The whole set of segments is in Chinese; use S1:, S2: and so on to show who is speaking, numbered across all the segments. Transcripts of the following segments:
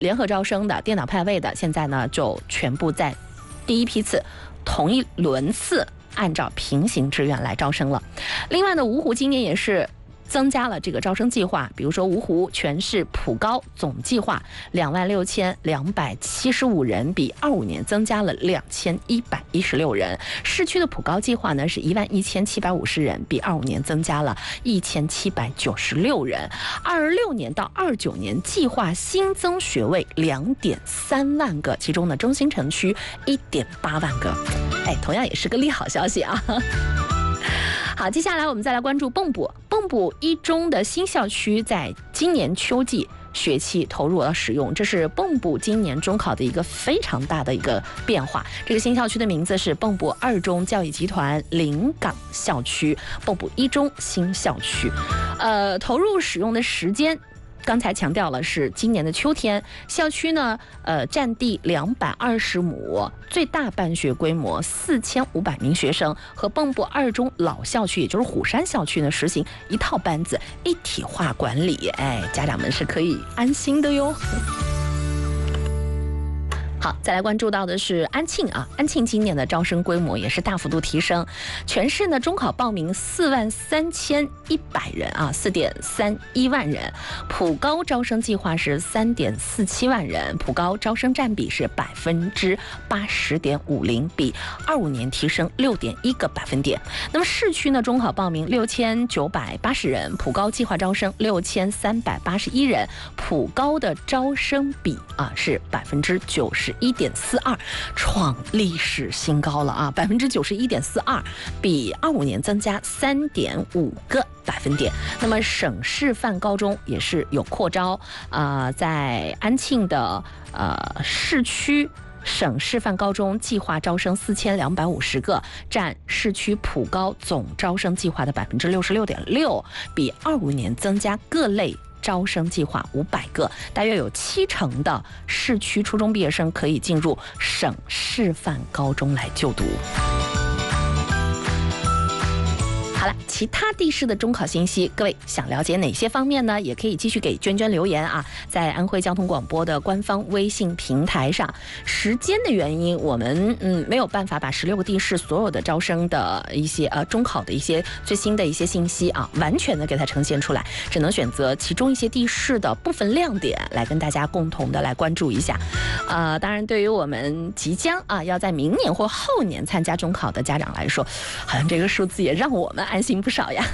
S1: 联合招生的、电脑派位的，现在呢就全部在第一批次同一轮次按照平行志愿来招生了。另外呢，芜湖今年也是增加了这个招生计划，比如说芜湖全市普高总计划26275人，比25年增加了2116人。市区的普高计划呢是11750人，比25年增加了1796人。26年到29年计划新增学位2.3万个，其中呢中心城区1.8万个。同样也是个利好消息啊。好，接下来我们再来关注蚌埠一中的新校区在今年秋季学期投入了使用，这是蚌埠今年中考的一个非常大的一个变化。这个新校区的名字是蚌埠二中教育集团临港校区，蚌亩一中新校区。投入使用的时间刚才强调了是今年的秋天，校区呢，占地220亩，最大办学规模4500名学生，和蚌埠二中老校区，也就是虎山校区呢，实行一套班子一体化管理，家长们是可以安心的哟。好，再来关注到的是安庆啊，安庆今年的招生规模也是大幅度提升，全市呢中考报名43100人啊，4.31万人，普高招生计划是3.47万人，普高招生占比是80.50%，比25年提升6.1个百分点。那么市区呢中考报名6980人，普高计划招生6381人，普高的招生比是91.42%，创历史新高了啊！91.42%，比25年增加3.5个百分点。那么省示范高中也是有扩招，在安庆的市区省示范高中计划招生4250个，占市区普高总招生计划的66.6%，比25年增加各类招生计划500个，大约有70%的市区初中毕业生可以进入省示范高中来就读。好了，其他地市的中考信息，各位想了解哪些方面呢？也可以继续给娟娟留言啊，在安徽交通广播的官方微信平台上。时间的原因，我们没有办法把16个地市所有的招生的一些中考的一些最新的一些信息完全的给它呈现出来，只能选择其中一些地市的部分亮点来跟大家共同的来关注一下。当然，对于我们即将要在明年或后年参加中考的家长来说，好像这个数字也让我们安心不少呀。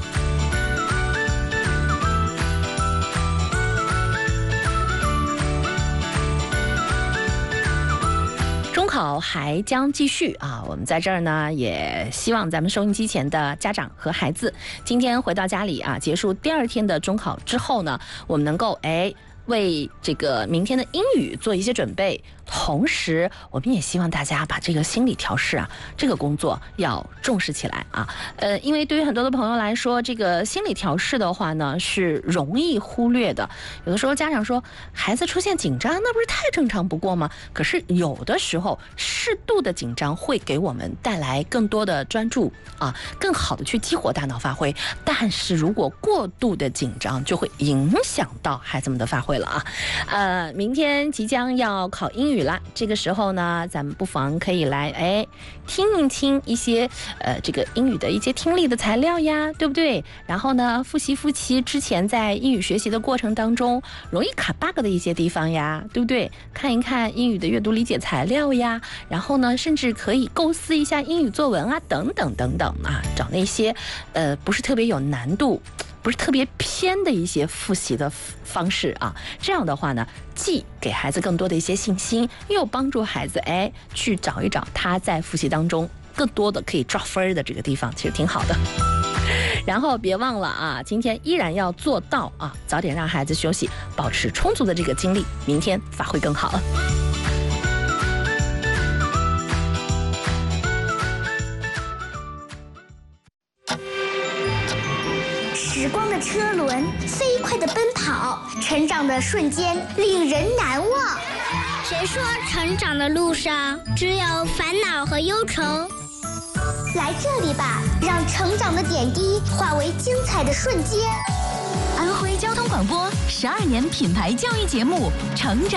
S1: 中考还将继续我们在这儿呢，也希望咱们收音机前的家长和孩子，今天回到家里结束第2天的中考之后呢，我们能够为这个明天的英语做一些准备，同时我们也希望大家把这个心理调试这个工作要重视起来因为对于很多的朋友来说，这个心理调试的话呢是容易忽略的。有的时候家长说孩子出现紧张，那不是太正常不过吗？可是有的时候适度的紧张会给我们带来更多的专注更好的去激活大脑发挥，但是如果过度的紧张就会影响到孩子们的发挥了明天即将要考英语啦，这个时候呢，咱们不妨可以来听一听一些这个英语的一些听力的材料呀，对不对？然后呢，复习之前在英语学习的过程当中容易卡 bug 的一些地方呀，对不对？看一看英语的阅读理解材料呀，然后呢，甚至可以构思一下英语作文等等等等找那些不是特别有难度，不是特别偏的一些复习的方式这样的话呢，既给孩子更多的一些信心，又帮助孩子去找一找他在复习当中更多的可以抓分的这个地方，其实挺好的。然后别忘了今天依然要做到早点让孩子休息，保持充足的这个精力，明天发挥更好。
S2: 时光的车轮飞快地奔跑，成长的瞬间令人难忘。
S3: 谁说成长的路上只有烦恼和忧愁？
S2: 来这里吧，让成长的点滴化为精彩的瞬间。
S4: 安徽交通广播12年品牌教育节目《成长》。